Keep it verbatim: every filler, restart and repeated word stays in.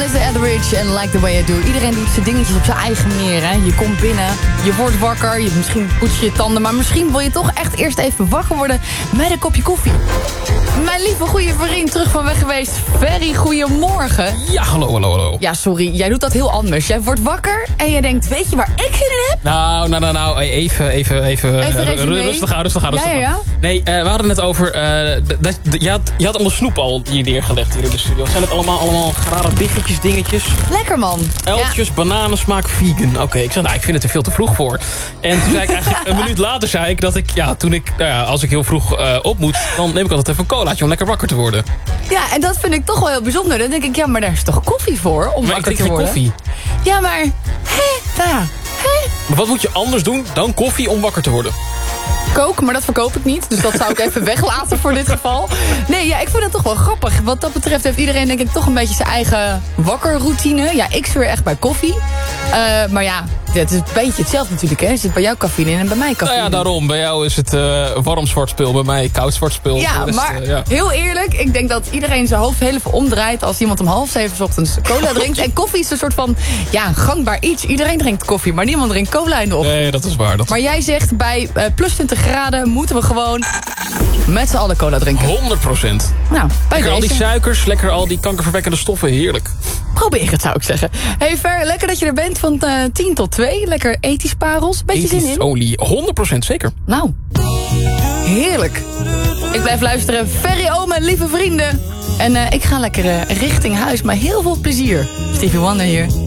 Vanessa Etheridge en Like the Way I Do. Iedereen doet zijn dingetjes op zijn eigen manier. Hè? Je komt binnen, je wordt wakker, je, misschien poets je je tanden... maar misschien wil je toch echt eerst even wakker worden met een kopje koffie. Mijn lieve goede vriend, terug van weg geweest. Ferry, goedemorgen. Ja, hallo, hallo, hallo. Ja, sorry, jij doet dat heel anders. Jij wordt wakker en je denkt, weet je waar ik zin in heb? Nou, nou, nou, nou, even, even, even, even uh, rustig aan, rustig aan, rustig ja, ja, ja. aan. Nee, uh, we hadden het over, uh, dat, je, had, je had allemaal snoep al hier neergelegd hier in de studio. Zijn het allemaal, allemaal rare biggetjes, dingetjes? Lekker, man. Eltjes, ja. Bananensmaak, vegan. Oké, okay, ik zei, nou, ik vind het er veel te vroeg voor. En toen zei ik eigenlijk, een minuut later zei ik dat ik, ja, toen ik, nou ja, als ik heel vroeg uh, op moet, dan neem ik altijd even een colaatje om lekker wakker te worden. Ja, en dat vind ik toch wel heel bijzonder. Dan denk ik, ja, maar daar is toch koffie voor om maar wakker ik te worden? koffie. Ja, maar, hé, nou ja, hé. Maar wat moet je anders doen dan koffie om wakker te worden? Koken, maar dat verkoop ik niet. Dus dat zou ik even weglaten voor dit geval. Nee, ja, ik vind het toch wel grappig. Wat dat betreft heeft iedereen denk ik toch een beetje zijn eigen wakkerroutine. Ja, ik zweer echt bij koffie. Uh, maar ja, het is een beetje hetzelfde natuurlijk. Hè. Er zit bij jou cafeïne in en bij mij cafeïne. Nou ja, daarom. Bij jou is het uh, warm zwart speel, bij mij koud zwart speel. Ja, rest, maar uh, ja. heel eerlijk, ik denk dat iedereen zijn hoofd heel even omdraait als iemand om half zeven 's ochtends cola drinkt. En koffie is een soort van, ja, gangbaar iets. Iedereen drinkt koffie, maar niemand drinkt cola in de ochtend. Nee, dat is waar. Dat maar jij zegt, bij uh, plus twintig graden moeten we gewoon met z'n allen cola drinken. honderd procent. Nou, bij lekker deze. al die suikers, lekker al die kankerverwekkende stoffen, heerlijk. Probeer het, zou ik zeggen. Hey Fer, lekker dat je er bent van uh, tien tot twee. Lekker ethisch parels. Beetje zin in? Olie, honderd procent zeker. Nou, heerlijk. Ik blijf luisteren. Ferry Omen, lieve vrienden. En uh, ik ga lekker uh, richting huis, maar heel veel plezier. Stevie Wonder hier.